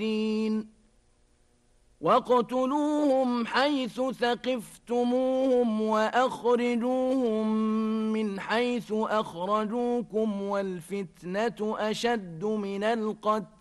وَاقْتُلُوهُمْ حَيْثُ ثَقِفْتُمُوهُمْ وَأَخْرِجُوهُمْ مِنْ حَيْثُ أَخْرَجُوكُمْ وَالْفِتْنَةُ أَشَدُّ مِنَ الْقَتْلِ